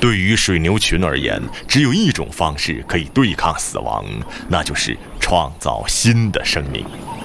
对于水牛群而言，只有一种方式可以对抗死亡，那就是创造新的生命。